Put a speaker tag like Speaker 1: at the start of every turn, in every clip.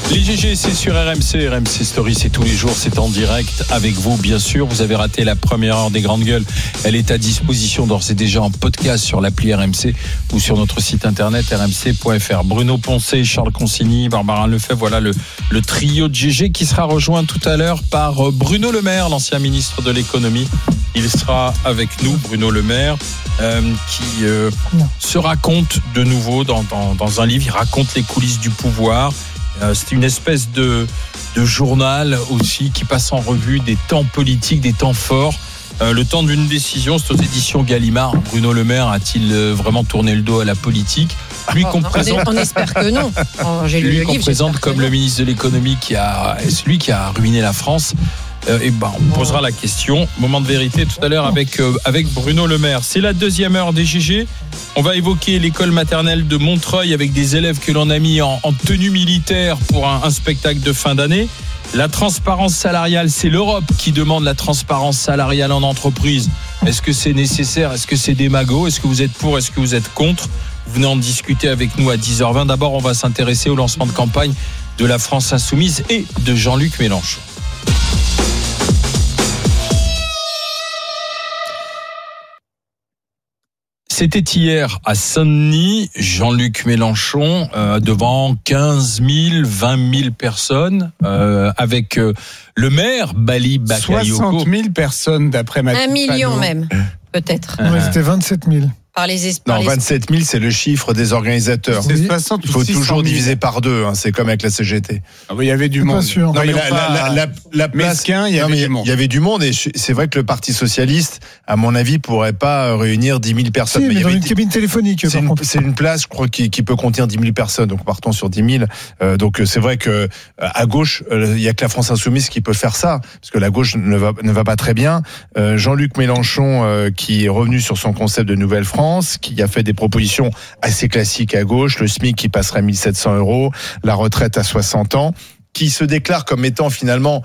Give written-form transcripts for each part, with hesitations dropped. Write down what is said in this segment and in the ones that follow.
Speaker 1: Les GG, c'est sur RMC. RMC Story, c'est tous les jours, c'est en direct avec vous, bien sûr. Vous avez raté la première heure des Grandes Gueules. Elle est à disposition d'ores et déjà en podcast sur l'appli RMC ou sur notre site internet rmc.fr. Bruno Poncet, Charles Consigny, Barbara Lefebvre, voilà le trio de GG qui sera rejoint tout à l'heure par Bruno Le Maire, l'ancien ministre de l'économie. Il sera avec nous, Bruno Le Maire, qui se raconte de nouveau dans un livre. Il raconte les coulisses du pouvoir. C'est une espèce de journal aussi qui passe en revue des temps politiques, des temps forts. Le temps d'une décision, c'est aux éditions Gallimard. Bruno Le Maire a-t-il vraiment tourné le dos à la politique ? Lui qu'on présente,
Speaker 2: on espère que non. J'ai lu
Speaker 1: lui
Speaker 2: le
Speaker 1: qu'on
Speaker 2: livre,
Speaker 1: présente comme le ministre de l'économie celui qui a ruiné la France. On posera la question. Moment de vérité tout à l'heure avec Bruno Le Maire. C'est la deuxième heure des GG. On va évoquer l'école maternelle de Montreuil avec des élèves que l'on a mis en tenue militaire pour un spectacle de fin d'année. La transparence salariale, c'est l'Europe qui demande la transparence salariale en entreprise. Est-ce que c'est nécessaire ? Est-ce que c'est démago ? Est-ce que vous êtes pour ? Est-ce que vous êtes contre ? Vous venez en discuter avec nous à 10h20. D'abord, on va s'intéresser au lancement de campagne de la France Insoumise et de Jean-Luc Mélenchon. C'était hier à Saint-Denis, Jean-Luc Mélenchon devant 15 000, 20 000 personnes avec le maire Bali Bakayoko.
Speaker 3: 60 000 personnes d'après Mathieu
Speaker 2: 1 million
Speaker 3: Panot.
Speaker 2: même, peut-être.
Speaker 4: Ouais, c'était 27 000.
Speaker 2: Par les
Speaker 5: Non, 27 000, c'est le chiffre des organisateurs.
Speaker 3: C'est 60
Speaker 5: Il faut
Speaker 3: 600
Speaker 5: toujours
Speaker 3: 000.
Speaker 5: diviser par deux, c'est comme avec la CGT.
Speaker 3: Ah bah, il y avait du
Speaker 4: C'est
Speaker 3: monde.
Speaker 4: pas sûr.
Speaker 5: Non, mais
Speaker 3: Voyons pas
Speaker 5: la place,
Speaker 3: mesquin, il y avait du monde.
Speaker 5: Il y avait du monde et c'est vrai que le Parti Socialiste, à mon avis, pourrait pas réunir 10 000 personnes.
Speaker 4: Si, mais
Speaker 5: il y
Speaker 4: dans
Speaker 5: avait
Speaker 4: une cabine téléphonique, par contre.
Speaker 5: c'est une place, je crois, qui peut contenir 10 000 personnes. Donc, partons sur 10 000. Donc, c'est vrai que à gauche, il y a que la France Insoumise qui peut faire ça, parce que la gauche ne va pas très bien. Jean-Luc Mélenchon, qui est revenu sur son concept de Nouvelle France, qui a fait des propositions assez classiques à gauche, le SMIC qui passerait à 1 700 €, la retraite à 60 ans, qui se déclare comme étant finalement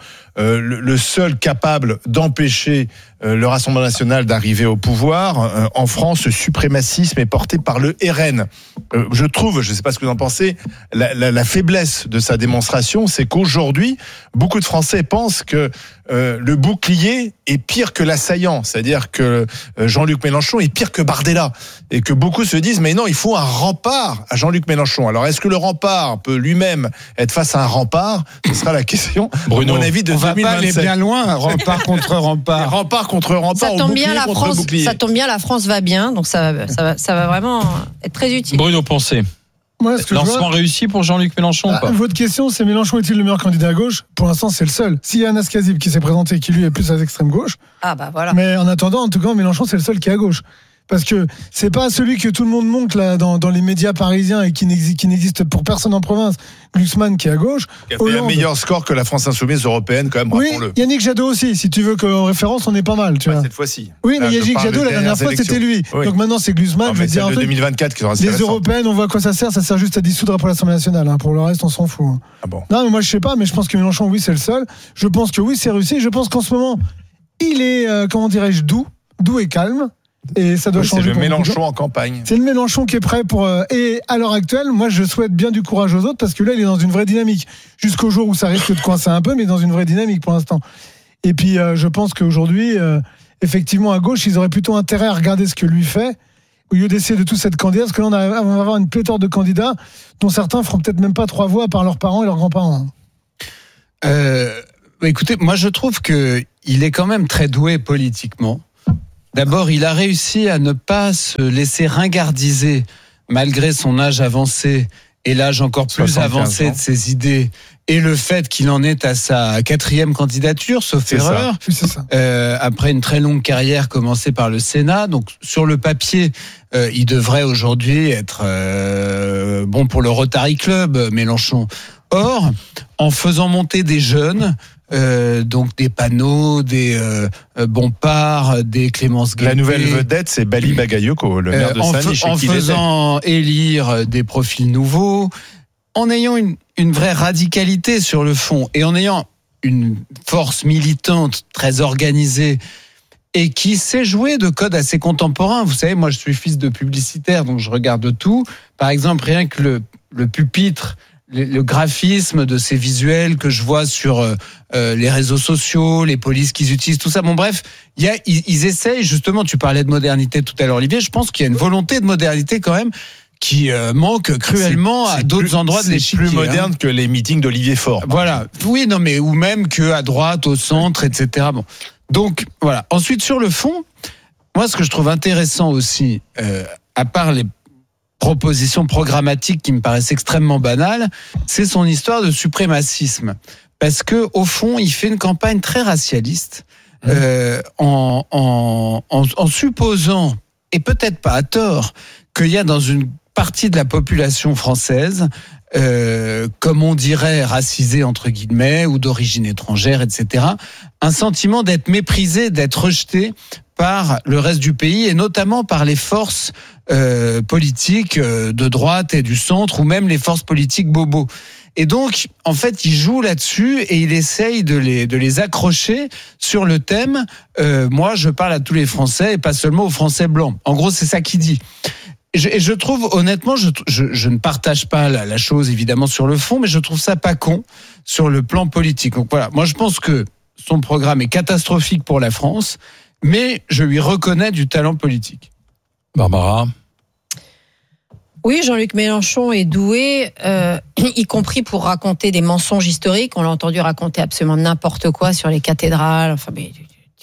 Speaker 5: le seul capable d'empêcher le Rassemblement national d'arriver au pouvoir. En France, le suprémacisme est porté par le RN. Je trouve, je ne sais pas ce que vous en pensez, la faiblesse de sa démonstration, c'est qu'aujourd'hui, beaucoup de Français pensent que le bouclier est pire que l'assaillant. C'est-à-dire que Jean-Luc Mélenchon est pire que Bardella. Et que beaucoup se disent, mais non, il faut un rempart à Jean-Luc Mélenchon. Alors, est-ce que le rempart peut lui-même être face à un rempart ? Ce sera la question,
Speaker 1: Bruno,
Speaker 5: à mon avis, de
Speaker 3: On va pas aller
Speaker 5: 2027.
Speaker 3: bien loin, rempart contre rempart.
Speaker 5: Rempart contre rempart,
Speaker 2: Ça
Speaker 5: ou
Speaker 2: tombe bien,
Speaker 5: bouclier
Speaker 2: la
Speaker 5: contre
Speaker 2: France.
Speaker 5: bouclier.
Speaker 2: Ça tombe bien, la France va bien, donc ça va vraiment être très utile.
Speaker 1: Bruno Poncet,
Speaker 4: Moi, ce que je vois,
Speaker 1: lancement réussi pour Jean-Luc Mélenchon ou pas ?
Speaker 4: votre question, c'est Mélenchon est-il le meilleur candidat à gauche ? Pour l'instant, c'est le seul. S'il y a Anas Kazib qui s'est présenté, qui lui est plus à l'extrême gauche,
Speaker 2: Ah bah voilà.
Speaker 4: mais en attendant, en tout cas, Mélenchon, c'est le seul qui est à gauche. Parce que c'est pas celui que tout le monde monte là dans les médias parisiens et qui n'existe pour personne en province. Glucksmann qui est à gauche.
Speaker 5: Qui a fait un meilleur score que la France Insoumise européenne, quand même,
Speaker 4: Oui,
Speaker 5: rappelons-le.
Speaker 4: Yannick Jadot aussi. Si tu veux qu'en référence, on est pas mal. Tu vois.
Speaker 5: Cette fois-ci.
Speaker 4: Oui, mais
Speaker 5: Là, je
Speaker 4: Yannick
Speaker 5: parle
Speaker 4: Jadot,
Speaker 5: des
Speaker 4: la dernière fois,
Speaker 5: dernières
Speaker 4: c'était lui.
Speaker 5: élections. Oui.
Speaker 4: Donc maintenant, c'est Glucksmann.
Speaker 5: Non,
Speaker 4: Je
Speaker 5: mais
Speaker 4: vais te dire
Speaker 5: celle
Speaker 4: un
Speaker 5: de
Speaker 4: truc.
Speaker 5: 2024 qui sera assez
Speaker 4: Les
Speaker 5: récente.
Speaker 4: européennes, on voit à quoi ça sert. Ça sert juste à dissoudre pour l'Assemblée nationale. Pour le reste, on s'en fout.
Speaker 5: Ah bon.
Speaker 4: Non, mais moi, je sais pas, mais je pense que Mélenchon, oui, c'est le seul. Je pense que oui, c'est réussi. Je pense qu'en ce moment, il est, comment dirais-je, doux et calme. Et ça doit
Speaker 5: Oui, c'est
Speaker 4: changer.
Speaker 5: le
Speaker 4: pour beaucoup de gens.
Speaker 5: Mélenchon en campagne.
Speaker 4: C'est le Mélenchon qui est prêt pour. Et à l'heure actuelle, moi, je souhaite bien du courage aux autres parce que là, il est dans une vraie dynamique. Jusqu'au jour où ça risque de coincer un peu, mais dans une vraie dynamique pour l'instant. Et puis, je pense qu'aujourd'hui, effectivement, à gauche, ils auraient plutôt intérêt à regarder ce que lui fait au lieu d'essayer de tous être candidats. Parce que là, on va avoir une pléthore de candidats dont certains feront peut-être même pas 3 voix par leurs parents et leurs grands-parents.
Speaker 3: Écoutez, moi je trouve que il est quand même très doué politiquement. D'abord, il a réussi à ne pas se laisser ringardiser malgré son âge avancé et l'âge encore plus
Speaker 5: 75
Speaker 3: avancé
Speaker 5: ans.
Speaker 3: de ses idées et le fait qu'il en est à sa 4e candidature, sauf
Speaker 5: C'est
Speaker 3: erreur.
Speaker 4: Oui, c'est ça.
Speaker 3: Après une très longue carrière commencée par le Sénat. Donc, sur le papier, il devrait aujourd'hui être bon pour le Rotary Club, Mélenchon. Or, en faisant monter des jeunes, donc des Panot, des Bompard, des Clémence Guillet.
Speaker 5: La nouvelle vedette, c'est Bali Bagayoko, le maire de Saint-Denis, chez
Speaker 3: en
Speaker 5: qui il était.
Speaker 3: faisant élire des profils nouveaux, en ayant une vraie radicalité sur le fond et en ayant une force militante très organisée et qui sait jouer de codes assez contemporains. Vous savez, moi je suis fils de publicitaire, donc je regarde tout. Par exemple, rien que le pupitre, le graphisme de ces visuels que je vois sur les réseaux sociaux, les polices qu'ils utilisent, tout ça. Bon, bref, ils essayent, justement, tu parlais de modernité tout à l'heure, Olivier, je pense qu'il y a une volonté de modernité quand même qui manque cruellement à d'autres endroits de l'échiquier.
Speaker 5: C'est plus moderne que les meetings d'Olivier Faure.
Speaker 3: Voilà. Oui, non, mais ou même qu'à droite, au centre, etc. Bon. Donc, voilà. Ensuite, sur le fond, moi, ce que je trouve intéressant aussi, à part les propositions programmatiques qui me paraissent extrêmement banales, c'est son histoire de suprémacisme. Parce que, au fond, il fait une campagne très racialiste, en supposant, et peut-être pas à tort, qu'il y a dans une partie de la population française, comme on dirait racisée entre guillemets ou d'origine étrangère, etc., un sentiment d'être méprisé, d'être rejeté par le reste du pays et notamment par les forces politiques de droite et du centre ou même les forces politiques bobos. Et donc, en fait, il joue là-dessus et il essaye de les accrocher sur le thème moi, je parle à tous les Français et pas seulement aux Français blancs. En gros, c'est ça qu'il dit. Et je trouve, honnêtement, je ne partage pas la chose, évidemment, sur le fond, mais je trouve ça pas con sur le plan politique. Donc voilà, moi je pense que son programme est catastrophique pour la France, mais je lui reconnais du talent politique.
Speaker 1: Barbara ?
Speaker 2: Oui, Jean-Luc Mélenchon est doué, y compris pour raconter des mensonges historiques. On l'a entendu raconter absolument n'importe quoi sur les cathédrales, enfin, mais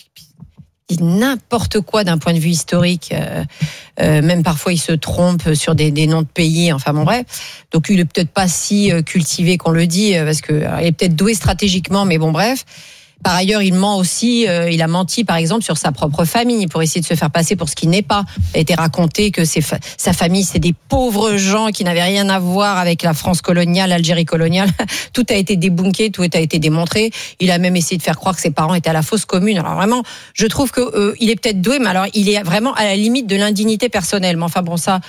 Speaker 2: dit n'importe quoi d'un point de vue historique, même parfois il se trompe sur des noms de pays, enfin bon bref. Donc il est peut-être pas si cultivé qu'on le dit, parce que il est peut-être doué stratégiquement, mais bon bref. Par ailleurs, il ment aussi, il a menti par exemple sur sa propre famille pour essayer de se faire passer pour ce qui n'est pas. Il a été raconté que sa famille, c'est des pauvres gens qui n'avaient rien à voir avec la France coloniale, l'Algérie coloniale. Tout a été débunké, tout a été démontré. Il a même essayé de faire croire que ses parents étaient à la fosse commune. Alors vraiment, je trouve que il est peut-être doué, mais alors il est vraiment à la limite de l'indignité personnelle. Mais enfin bon, ça,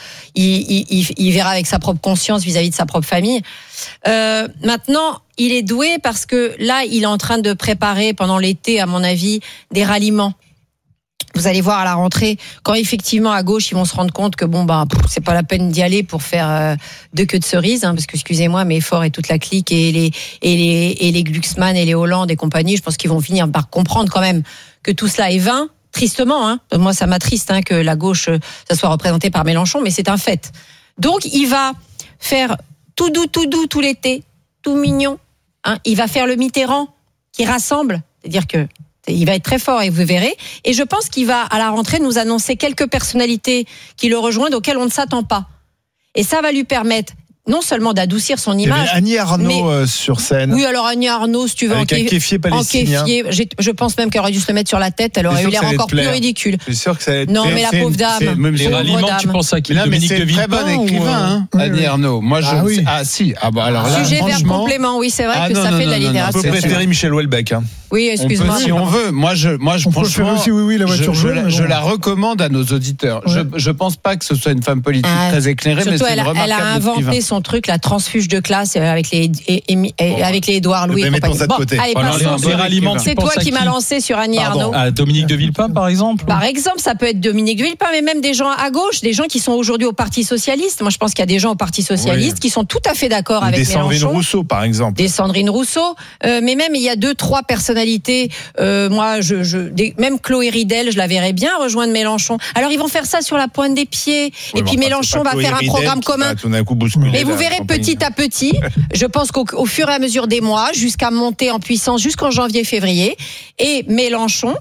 Speaker 2: il verra avec sa propre conscience vis-à-vis de sa propre famille. Maintenant, il est doué parce que là, il est en train de préparer pendant l'été, à mon avis, des ralliements. Vous allez voir à la rentrée, quand effectivement à gauche ils vont se rendre compte que c'est pas la peine d'y aller pour faire deux queues de cerise, parce que excusez-moi, mais Faure et toute la clique et les Glucksmann et les Hollande et compagnie, je pense qu'ils vont finir par comprendre quand même que tout cela est vain. Tristement, moi ça m'attriste que la gauche ça soit représentée par Mélenchon, mais c'est un fait. Donc il va faire tout doux tout l'été, tout mignon. Il va faire le Mitterrand qui rassemble, c'est-à-dire que il va être très fort et vous verrez. Et je pense qu'il va à la rentrée nous annoncer quelques personnalités qui le rejoignent auxquelles on ne s'attend pas. Et ça va lui permettre non seulement d'adoucir son image.
Speaker 5: Il y avait Annie Arnaud sur scène.
Speaker 2: Oui, alors Annie Arnaud, si tu veux,
Speaker 5: avec un kéfier palestinien.
Speaker 2: Je pense même qu'elle aurait dû se le mettre sur la tête. Elle aurait eu l'air encore plus ridicule.
Speaker 5: Je suis sûr que ça allait être
Speaker 2: non, mais la pauvre dame.
Speaker 1: Les ralliements, tu penses à qui? Dominique de Villepin,
Speaker 3: très bon écrivain, Annie Arnaud. Moi, si. Alors là,
Speaker 2: sujet vers complément, oui, c'est vrai que ça fait de la littérature.
Speaker 5: On peut préférer Michel Houellebecq.
Speaker 2: Oui, excuse-moi.
Speaker 3: Si on veut. Moi, franchement,
Speaker 4: aussi, la voiture jaune.
Speaker 3: Je la recommande à nos auditeurs. Je pense pas que ce soit une femme politique très éclairée, mais c'est une remarquable
Speaker 2: elle a inventé son truc, la transfuge de classe avec les Édouard Louis.
Speaker 5: Mais mettons ça de côté.
Speaker 2: C'est toi qui m'as lancé sur Annie Arnaud.
Speaker 1: À Dominique de Villepin, par exemple.
Speaker 2: Par exemple, ça peut être Dominique de Villepin, mais même des gens à gauche, des gens qui sont aujourd'hui au Parti socialiste. Moi, je pense qu'il y a des gens au Parti socialiste qui sont tout à fait d'accord avec Mélenchon.
Speaker 5: Des Sandrine Rousseau, par exemple.
Speaker 2: Des Sandrine Rousseau, mais même il y a 2-3 personnalités. Moi, même Chloé Ridel, je la verrais bien rejoindre Mélenchon. Alors ils vont faire ça sur la pointe des pieds, et puis Mélenchon va faire un programme commun. Mais vous verrez petit à petit. Je pense qu'au fur et à mesure des mois, jusqu'à monter en puissance jusqu'en janvier-février, et Mélenchon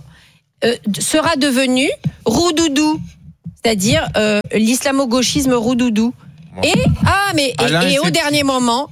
Speaker 2: sera devenu roudoudou, c'est-à-dire l'islamo-gauchisme roudoudou. Et au dernier moment,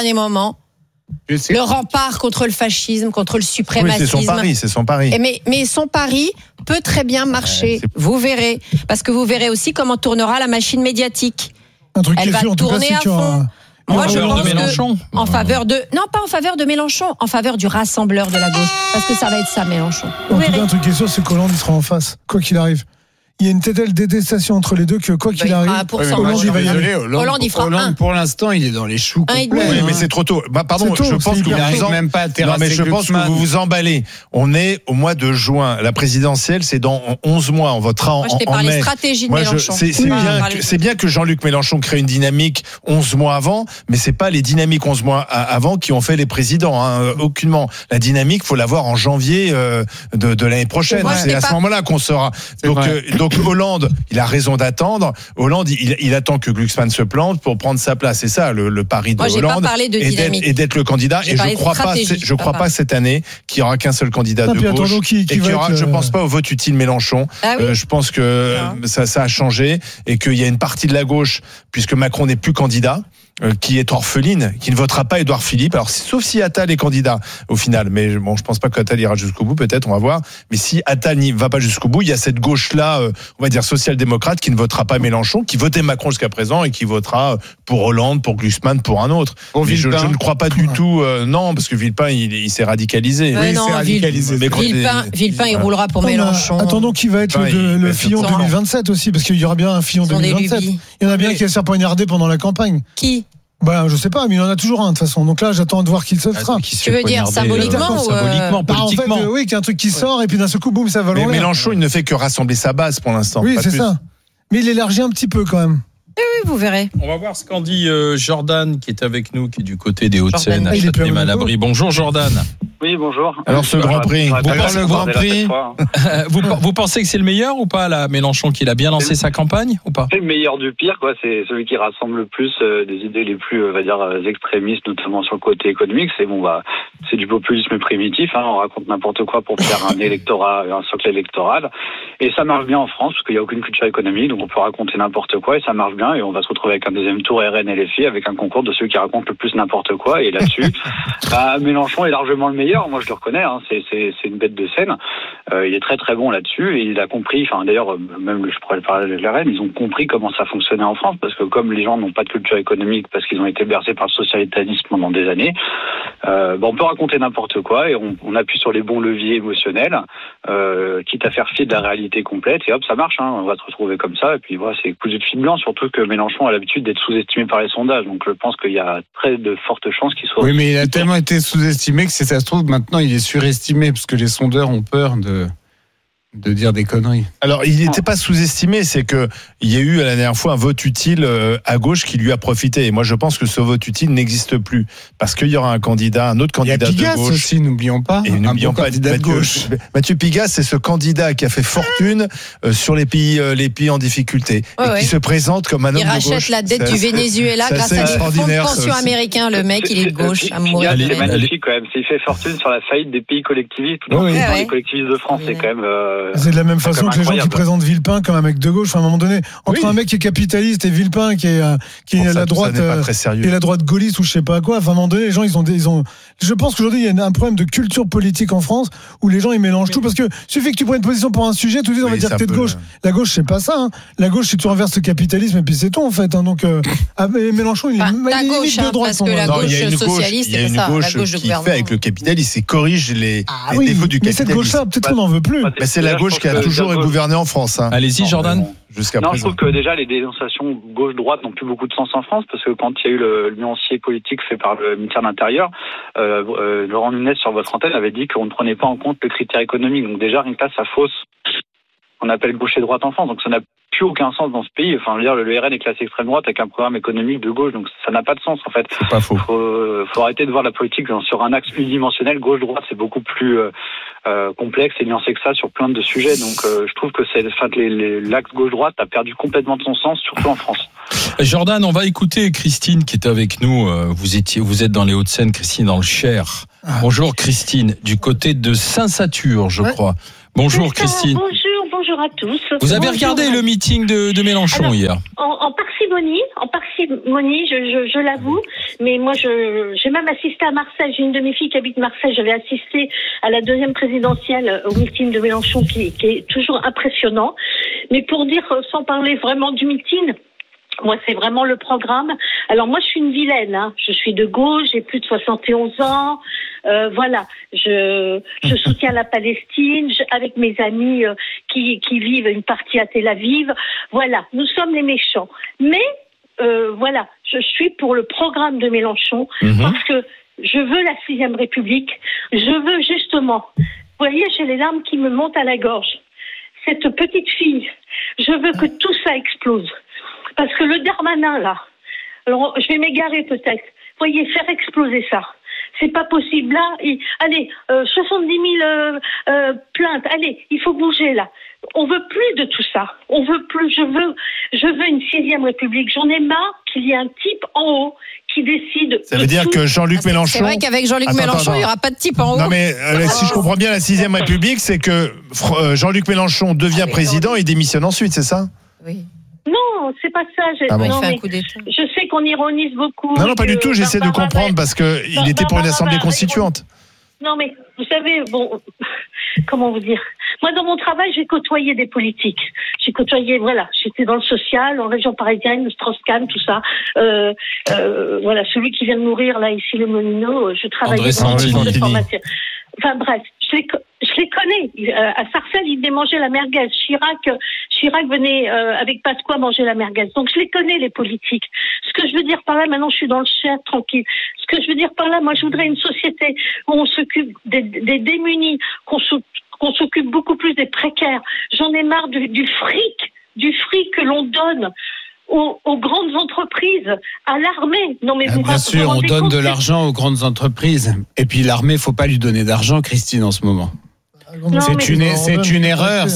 Speaker 2: le rempart contre le fascisme, contre le suprémacisme.
Speaker 5: Oui, c'est son pari.
Speaker 2: Mais son pari peut très bien marcher. Vous verrez. Parce que vous verrez aussi comment tournera la machine médiatique. Elle va tourner à fond. Moi, je pense que en faveur de, non pas en faveur de Mélenchon, en faveur du rassembleur de la gauche, parce que ça va être ça, Mélenchon.
Speaker 4: En tout cas, un truc qui est sûr, c'est qu'Hollande il sera en face, quoi qu'il arrive. il y a une telle détestation entre les deux que quoi qu'il arrive,
Speaker 3: Hollande, il va y aller.
Speaker 2: Hollande, il fera un.
Speaker 3: Pour l'instant, il est dans les choux complets.
Speaker 5: Oui, mais c'est trop tôt. Pardon,
Speaker 4: C'est tôt,
Speaker 5: je pense que
Speaker 4: c'est hyper
Speaker 5: vous
Speaker 3: même pas à terrasser
Speaker 5: non, mais je pense que vous vous emballez. On est au mois de juin. La présidentielle, c'est dans 11 mois. On votera
Speaker 2: Moi, je t'ai
Speaker 5: en
Speaker 2: parlé
Speaker 5: mai.
Speaker 2: stratégie de
Speaker 5: Moi,
Speaker 2: Mélenchon.
Speaker 5: c'est bien que Jean-Luc Mélenchon crée une dynamique 11 mois avant, mais c'est pas les dynamiques 11 mois avant qui ont fait les présidents. Aucunement. La dynamique, faut l'avoir en janvier de l'année prochaine.
Speaker 2: Moi,
Speaker 5: C'est à ce moment-là qu'on saura. Donc Hollande, il a raison d'attendre. Hollande, il attend que Glucksmann se plante pour prendre sa place. C'est ça le pari de
Speaker 2: Moi, j'ai
Speaker 5: Hollande.
Speaker 2: pas parlé de dynamique.
Speaker 5: Et d'être le candidat.
Speaker 2: J'ai
Speaker 5: Et
Speaker 2: parlé
Speaker 5: je
Speaker 2: de
Speaker 5: crois pas cette année qu'il y aura qu'un seul candidat de gauche. Je pense pas au vote utile Mélenchon.
Speaker 2: Ah oui.
Speaker 5: Je pense que ça a changé et qu'il y a une partie de la gauche, puisque Macron n'est plus candidat, qui est orpheline, qui ne votera pas Édouard Philippe. Alors, sauf si Attal est candidat au final, mais bon, je pense pas qu'Attal ira jusqu'au bout. Peut-être, on va voir. Mais si Attal n'y va pas jusqu'au bout, il y a cette gauche-là, on va dire social-démocrate, qui ne votera pas Mélenchon, qui votait Macron jusqu'à présent et qui votera pour Hollande, pour Glucksmann, pour un autre. Mais je ne crois pas du tout. Non, parce que Villepin, il s'est radicalisé.
Speaker 2: Ouais,
Speaker 5: il
Speaker 2: non,
Speaker 5: s'est radicalisé.
Speaker 2: Villepin, il roulera pour Mélenchon.
Speaker 4: Attendons qui va être le Fillon 2027 aussi, parce qu'il y aura bien un Fillon 2027. Il y en a bien qui va se faire poignarder pendant la campagne.
Speaker 2: Qui?
Speaker 4: Je sais pas, mais il y en a toujours un de toute façon. Donc là, j'attends de voir qui se fera.
Speaker 2: Tu veux dire symboliquement ou
Speaker 1: symboliquement, politiquement?
Speaker 4: En fait, oui, qu'il y a un truc qui sort et puis d'un seul coup, boum, ça va loin.
Speaker 5: Mais Mélenchon, il ne fait que rassembler sa base pour l'instant.
Speaker 4: Oui, c'est ça. Mais il élargit un petit peu quand même.
Speaker 2: Oui, vous verrez.
Speaker 1: On va voir ce qu'en dit Jordan, qui est avec nous, qui est du côté des Hauts-de-Seine, à
Speaker 4: il est plus
Speaker 1: Châtenay-Malabry. Bonjour Jordan.
Speaker 6: Oui, bonjour.
Speaker 5: Alors ce Grand Prix,
Speaker 1: le Grand Prix, vous pensez que c'est le meilleur ou pas, là, Mélenchon, qu'il a bien lancé sa campagne ou pas?
Speaker 6: C'est le meilleur du pire, quoi. C'est celui qui rassemble le plus des idées les plus, on va dire, extrémistes, notamment sur le côté économique. C'est du populisme primitif. On raconte n'importe quoi pour faire un électorat, un socle électoral. Et ça marche bien en France, parce qu'il n'y a aucune culture économique, donc on peut raconter n'importe quoi et ça marche bien. Et on va se retrouver avec un deuxième tour RN et LFI avec un concours de ceux qui racontent le plus n'importe quoi. Et là-dessus, Mélenchon est largement le meilleur. Moi, je le reconnais. C'est une bête de scène. Il est très très bon là-dessus et il a compris. D'ailleurs, même je pourrais parler de l'RN, ils ont compris comment ça fonctionnait en France parce que comme les gens n'ont pas de culture économique parce qu'ils ont été bercés par le socialitarisme pendant des années, on peut raconter n'importe quoi et on appuie sur les bons leviers émotionnels, quitte à faire fi de la réalité complète et hop, ça marche. On va se retrouver comme ça et puis voilà, c'est cousu de fil blanc. Surtout que Mélenchon a l'habitude d'être sous-estimé par les sondages, donc je pense qu'il y a très de fortes chances qu'il soit.
Speaker 3: Oui, mais il a tellement été sous-estimé que si ça se trouve maintenant il est surestimé parce que les sondeurs ont peur de dire des conneries.
Speaker 5: Alors, il n'était pas sous-estimé, c'est que il y a eu la dernière fois un vote utile à gauche qui lui a profité. Et moi, je pense que ce vote utile n'existe plus parce qu'il y aura un autre candidat
Speaker 3: il y a Pigasse
Speaker 5: de gauche
Speaker 3: aussi, n'oublions pas.
Speaker 5: Et n'oublions pas
Speaker 3: candidat de gauche.
Speaker 5: Mathieu Pigasse, c'est ce candidat qui a fait fortune sur les pays en difficulté et qui se présente comme un homme de gauche.
Speaker 2: Il rachète la dette du Venezuela grâce à des fonds de pension américains. Le mec, il est de gauche à mourir.
Speaker 6: C'est magnifique quand même. Il fait fortune sur la faillite des pays collectivistes, les collectivistes de France. C'est quand même.
Speaker 4: C'est de la même façon que les gens qui présentent Villepin comme un mec de gauche. À un moment donné, entre un mec qui est capitaliste et Villepin qui est la droite et la droite gaulliste ou je sais pas quoi. À un moment donné, les gens ils ont. Je pense qu'aujourd'hui il y a un problème de culture politique en France où les gens ils mélangent tout parce que suffit que tu prennes une position pour un sujet, tout de suite on va dire que t'es de gauche. La gauche c'est pas ça. La gauche c'est tu renverses le capitalisme et puis c'est tout en fait. Donc Mélenchon il est limite de droite.
Speaker 2: Parce que la gauche socialiste
Speaker 5: c'est pas ça. La gauche qui fait avec le capitalisme, il corrige les défauts du capitalisme.
Speaker 4: Mais cette gauche-là peut-être qu'on n'en veut plus.
Speaker 5: Mais c'est la gauche qui a toujours gouverné en France.
Speaker 1: Allez-y, Jordan.
Speaker 5: Jusqu'à
Speaker 6: présent.
Speaker 5: Je
Speaker 6: trouve que déjà les dénonciations gauche-droite n'ont plus beaucoup de sens en France parce que quand il y a eu le nuancier politique fait par le ministère de l'Intérieur, Laurent Nunez sur votre antenne avait dit qu'on ne prenait pas en compte le critère économique. Donc déjà, rien que là, ça fausse qu'on appelle gauche et droite en France. Donc ça n'a plus aucun sens dans ce pays. Enfin, je veux dire, le RN est classé extrême droite avec un programme économique de gauche, donc ça n'a pas de sens en fait.
Speaker 5: C'est pas faux.
Speaker 6: Faut arrêter de voir la politique sur un axe unidimensionnel. Gauche-droite, c'est beaucoup plus complexe et nuancé que ça sur plein de sujets. Donc je trouve que l'axe gauche-droite a perdu complètement de son sens, surtout en France.
Speaker 1: Jordan, on va écouter Christine qui est avec nous. Vous êtes dans les Hauts-de-Seine, Christine, dans le Cher. Bonjour Christine, du côté de Saint-Satur, je crois. Bonjour Christine.
Speaker 7: Bonjour à tous.
Speaker 1: Vous avez regardé le meeting de Mélenchon hier?
Speaker 7: En parcimonie, je l'avoue, mais moi j'ai même assisté à Marseille. J'ai une de mes filles qui habite Marseille. J'avais assisté à la deuxième présidentielle au meeting de Mélenchon qui est toujours impressionnant. Mais pour dire, sans parler vraiment du meeting, Moi, c'est vraiment le programme. Alors moi, je suis une vilaine. Je suis de gauche, j'ai plus de 71 ans. Voilà, je soutiens la Palestine avec mes amis qui vivent une partie à Tel Aviv. Voilà, nous sommes les méchants. Mais voilà, je suis pour le programme de Mélenchon parce que je veux la 6e République. Je veux justement, vous voyez, j'ai les larmes qui me montent à la gorge. Cette petite fille, je veux que tout ça explose. Parce que le Darmanin, là, alors je vais m'égarer peut-être, voyez, faire exploser ça. C'est pas possible. Là, allez, 70 000 plaintes. Allez, il faut bouger là. On veut plus de tout ça. On veut plus. Je veux une 6e République. J'en ai marre qu'il y ait un type en haut qui décide.
Speaker 5: Ça veut dire que Jean-Luc Mélenchon.
Speaker 2: C'est vrai qu'avec Jean-Luc Mélenchon, il n'y aura pas de type en haut.
Speaker 5: Non mais si je comprends bien, la 6e République, c'est que Jean-Luc Mélenchon devient président et démissionne ensuite, c'est ça ?
Speaker 2: Oui.
Speaker 7: Non, c'est pas ça.
Speaker 2: Non, mais
Speaker 7: je sais qu'on ironise beaucoup.
Speaker 5: Non, pas du tout. J'essaie de comprendre parce que il était pour une assemblée constituante.
Speaker 7: Non, mais vous savez, bon, comment vous dire ? Moi, dans mon travail, j'ai côtoyé des politiques. J'ai côtoyé, voilà, j'étais dans le social, en région parisienne, Strauss-Kahn, tout ça. Voilà, celui qui vient de mourir là ici, le Molino. Je travaillais dans le de formation. Enfin bref, je les connais. À Sarcelles, ils venaient manger la merguez. Chirac venait avec Pasqua manger la merguez. Donc je les connais, les politiques. Ce que je veux dire par là, maintenant je suis dans le Cher, tranquille. Ce que je veux dire par là, moi je voudrais une société où on s'occupe des démunis, qu'on s'occupe beaucoup plus des précaires. J'en ai marre du fric que l'on donne aux grandes entreprises, à l'armée. Non mais
Speaker 3: bien sûr, on donne de l'argent aux grandes entreprises. Et puis l'armée, faut pas lui donner d'argent, Christine, en ce moment. C'est une erreur.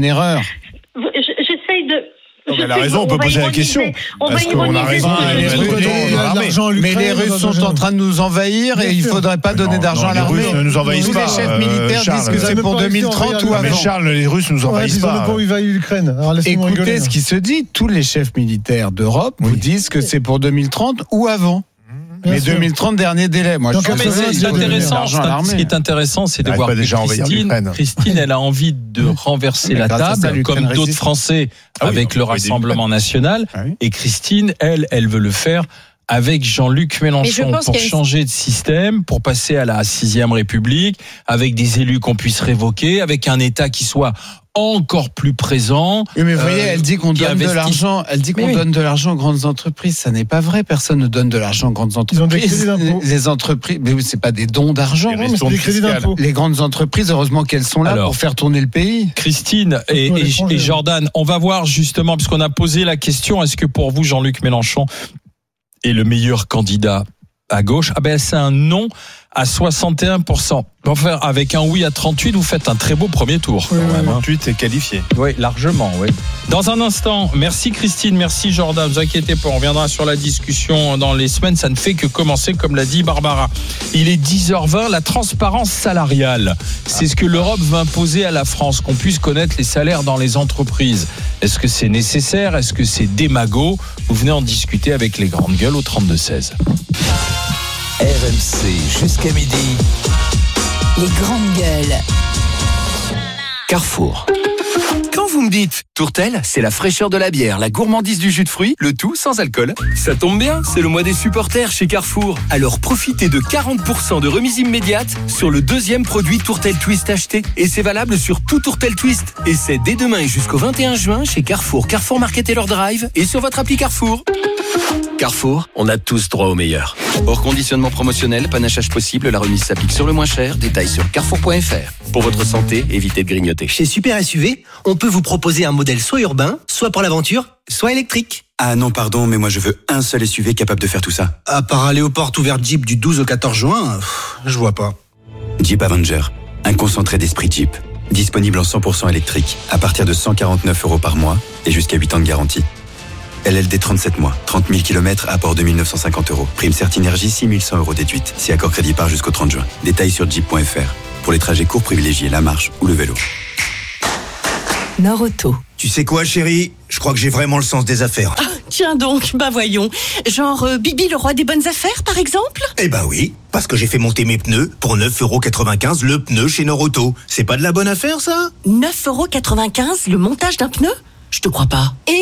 Speaker 7: J'essaye de.
Speaker 5: Elle a raison, on peut poser la question. Parce qu'on a raison.
Speaker 3: Mais les Russes sont en train de nous envahir et il ne faudrait pas donner d'argent à l'armée.
Speaker 5: Les Russes ne nous envahissent pas.
Speaker 3: Les chefs militaires disent que c'est pour 2030 ou avant.
Speaker 5: Mais Charles, les Russes ne nous envahissent pas.
Speaker 4: Ils n'ont pas envahi l'Ukraine.
Speaker 3: Écoutez ce qui se dit. Tous les chefs militaires d'Europe vous disent que c'est pour 2030 ou avant. Mais 2030, dernier délai. Moi,
Speaker 1: ce qui est intéressant, c'est de voir que Christine, elle a envie de renverser la table, comme d'autres Français avec le Rassemblement national. Et Christine, elle veut le faire avec Jean-Luc Mélenchon pour changer de système, pour passer à la 6e République, avec des élus qu'on puisse révoquer, avec un État qui soit encore plus présent.
Speaker 3: Oui, mais vous voyez, elle dit qu'on donne de l'argent. Elle dit qu'on donne de l'argent aux grandes entreprises. Ça n'est pas vrai. Personne ne donne de l'argent aux grandes entreprises.
Speaker 4: Ils ont des crédits d'impôt.
Speaker 3: Les entreprises, mais c'est pas des dons d'argent.
Speaker 4: Non, mais c'est des crédits d'impôt.
Speaker 3: Les grandes entreprises, heureusement qu'elles sont là pour faire tourner le pays.
Speaker 1: Christine et Jordan, on va voir justement, puisqu'on a posé la question, est-ce que pour vous, Jean-Luc Mélenchon est le meilleur candidat à gauche? C'est un non à 61%. Enfin, avec un oui à 38, vous faites un très beau premier tour.
Speaker 5: Oui, 38 est qualifié.
Speaker 1: Oui, largement, oui. Dans un instant, merci Christine, merci Jordan. Ne vous inquiétez pas, on reviendra sur la discussion dans les semaines. Ça ne fait que commencer, comme l'a dit Barbara. Il est 10h20, la transparence salariale. C'est ce que l'Europe veut imposer à la France, qu'on puisse connaître les salaires dans les entreprises. Est-ce que c'est nécessaire? Est-ce que c'est démago? Vous venez en discuter avec les grandes gueules au 32-16.
Speaker 8: RMC jusqu'à midi.
Speaker 9: Les grandes gueules.
Speaker 8: Carrefour. Quand vous me dites Tourtel, c'est la fraîcheur de la bière, la gourmandise du jus de fruits, le tout sans alcool. Ça tombe bien, c'est le mois des supporters chez Carrefour. Alors profitez de 40% de remise immédiate sur le deuxième produit Tourtel Twist acheté. Et c'est valable sur tout Tourtel Twist. Et c'est dès demain et jusqu'au 21 juin chez Carrefour, Carrefour Market et leur drive et sur votre appli Carrefour. Carrefour, on a tous droit au meilleur. Hors conditionnement promotionnel, panachage possible, la remise s'applique sur le moins cher. Détails sur carrefour.fr. Pour votre santé, évitez de grignoter.
Speaker 10: Chez Super SUV, on peut vous proposer un modèle soit urbain, soit pour l'aventure, soit électrique.
Speaker 11: Ah non, pardon, mais moi je veux un seul SUV capable de faire tout ça.
Speaker 10: À part aller aux portes ouvertes Jeep du 12 au 14 juin, je vois pas.
Speaker 11: Jeep Avenger, un concentré d'esprit Jeep. Disponible en 100% électrique, à partir de 149 € par mois et jusqu'à 8 ans de garantie. LLD 37 mois, 30 000 km, apport 2 950 €. Prime Certinergie, 6 100 € déduite. Si accord crédit part jusqu'au 30 juin. Détails sur jeep.fr. Pour les trajets courts, privilégiez la marche ou le vélo.
Speaker 9: Nord-Auto.
Speaker 12: Tu sais quoi, chérie? Je crois que j'ai vraiment le sens des affaires.
Speaker 13: Ah, tiens donc, voyons. Genre Bibi le roi des bonnes affaires, par exemple?
Speaker 12: Eh oui, parce que j'ai fait monter mes pneus pour 9,95 € le pneu chez Nord-Auto. C'est pas de la bonne affaire, ça?
Speaker 13: 9,95 € le montage d'un pneu? Je te crois pas. Eh oui.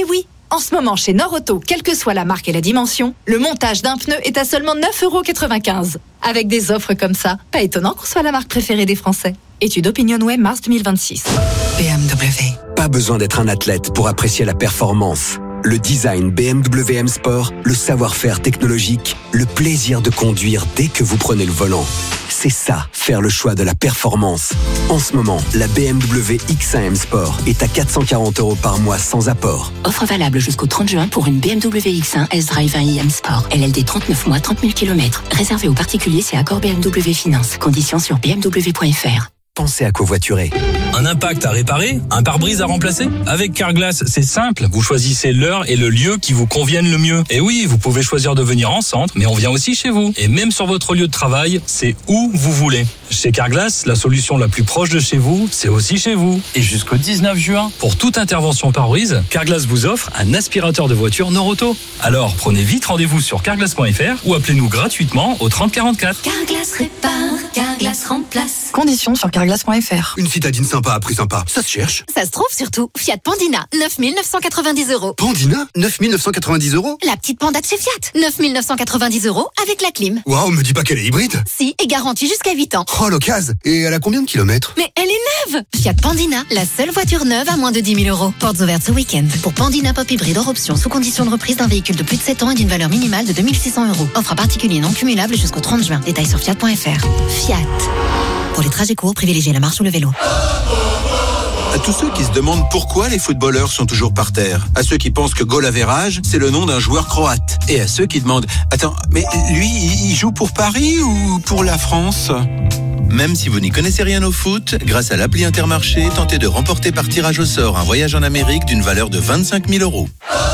Speaker 14: En ce moment, chez Norauto, quelle que soit la marque et la dimension, le montage d'un pneu est à seulement 9,95 €. Avec des offres comme ça, pas étonnant qu'on soit la marque préférée des Français. Étude OpinionWay, mars 2026.
Speaker 15: BMW. Pas besoin d'être un athlète pour apprécier la performance. Le design BMW M Sport, le savoir-faire technologique, le plaisir de conduire dès que vous prenez le volant. C'est ça, faire le choix de la performance. En ce moment, la BMW X1 M Sport est à 440 € par mois sans apport.
Speaker 16: Offre valable jusqu'au 30 juin pour une BMW X1 S-Drive 1i M Sport. LLD 39 mois, 30 000 km. Réservé aux particuliers, c'est accord BMW Finance. Conditions sur bmw.fr.
Speaker 15: Pensez à covoiturer.
Speaker 17: Un impact à réparer? Un pare-brise à remplacer? Avec Carglass, c'est simple. Vous choisissez l'heure et le lieu qui vous conviennent le mieux. Et oui, vous pouvez choisir de venir en centre, mais on vient aussi chez vous. Et même sur votre lieu de travail, c'est où vous voulez. Chez Carglass, la solution la plus proche de chez vous, c'est aussi chez vous. Et jusqu'au 19 juin, pour toute intervention pare-brise, Carglass vous offre un aspirateur de voiture Norauto. Alors, prenez vite rendez-vous sur carglass.fr ou appelez-nous gratuitement au 30 44.
Speaker 9: Carglass répare, Carglass remplace.
Speaker 14: Conditions sur carglass.fr.
Speaker 18: Une citadine sympa à prix sympa, ça se cherche.
Speaker 9: Ça se trouve surtout. Fiat Pandina, 9 990 €.
Speaker 18: Pandina, 9 990 €.
Speaker 9: La petite Panda de chez Fiat, 9 990 € avec la clim.
Speaker 18: Waouh, me dis pas qu'elle est hybride.
Speaker 9: Si, et garantie jusqu'à 8 ans.
Speaker 18: Oh, l'occasion. Et elle a combien de kilomètres?
Speaker 9: Mais elle est neuve. Fiat Pandina, la seule voiture neuve à moins de 10 000 €. Portes ouvertes ce week-end. Pour Pandina Pop Hybride hors option, sous condition de reprise d'un véhicule de plus de 7 ans et d'une valeur minimale de 2 600 €. Offre à particulier non cumulable jusqu'au 30 juin. Détails sur fiat.fr. Fiat. Pour les trajets courts, privilégiez la marche ou le vélo.
Speaker 19: À tous ceux qui se demandent pourquoi les footballeurs sont toujours par terre, à ceux qui pensent que goal average, c'est le nom d'un joueur croate, et à ceux qui demandent « Attends, mais lui, il joue pour Paris ou pour la France ?» Même si vous n'y connaissez rien au foot, grâce à l'appli Intermarché, tentez de remporter par tirage au sort un voyage en Amérique d'une valeur de 25 000 €.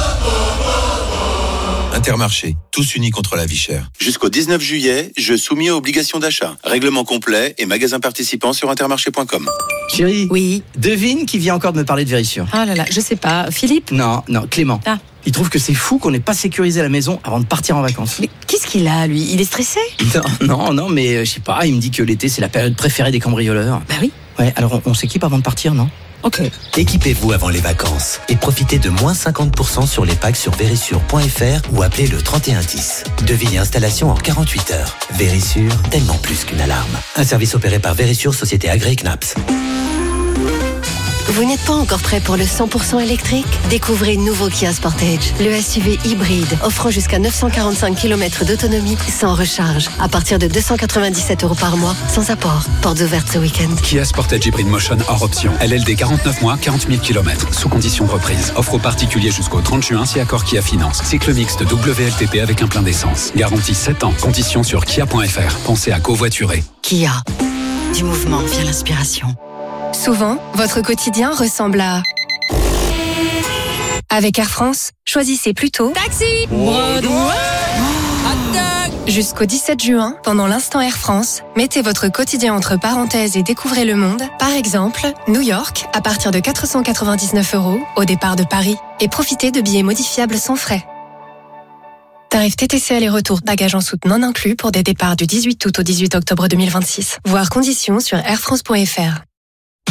Speaker 19: Intermarché, tous unis contre la vie chère. Jusqu'au 19 juillet, jeu soumis aux obligations d'achat. Règlement complet et magasins participants sur intermarché.com.
Speaker 10: Chérie.
Speaker 2: Oui.
Speaker 10: Devine qui vient encore de me parler de Vérissure.
Speaker 2: Ah là là, je sais pas. Philippe?
Speaker 10: Non, Clément.
Speaker 2: Ah.
Speaker 10: Il trouve que c'est fou qu'on n'ait pas sécurisé la maison avant de partir en vacances.
Speaker 2: Mais qu'est-ce qu'il a, lui? Il est stressé?
Speaker 10: Non, mais je sais pas, il me dit que l'été c'est la période préférée des cambrioleurs.
Speaker 2: Bah oui.
Speaker 10: Ouais, alors on s'équipe avant de partir, non?
Speaker 2: Ok.
Speaker 20: Équipez-vous avant les vacances et profitez de moins 50% sur les packs sur Vérissure.fr ou appelez le 3110. Devis et installation en 48 heures. Vérissure, tellement plus qu'une alarme. Un service opéré par Vérissure, société agréée CNAPS.
Speaker 21: Vous n'êtes pas encore prêt pour le 100% électrique? Découvrez le nouveau Kia Sportage, le SUV hybride, offrant jusqu'à 945 km d'autonomie sans recharge, à partir de 297 € par mois, sans apport. Portes ouvertes ce week-end.
Speaker 22: Kia Sportage Hybrid Motion hors option. LLD 49 mois, 40 000 km, sous condition de reprise. Offre aux particuliers jusqu'au 30 juin si accord Kia Finance. Cycle mixte WLTP avec un plein d'essence. Garantie 7 ans. Conditions sur kia.fr. Pensez à covoiturer.
Speaker 21: Kia. Du mouvement vient l'inspiration.
Speaker 23: Souvent, votre quotidien ressemble à... Avec Air France, choisissez plutôt...
Speaker 2: Taxi!
Speaker 23: Jusqu'au 17 juin, pendant l'instant Air France, mettez votre quotidien entre parenthèses et découvrez le monde. Par exemple, New York, à partir de 499 € au départ de Paris. Et profitez de billets modifiables sans frais. Tarif TTC aller-retour, bagages en soute non inclus pour des départs du 18 août au 18 octobre 2026. Voir conditions sur airfrance.fr.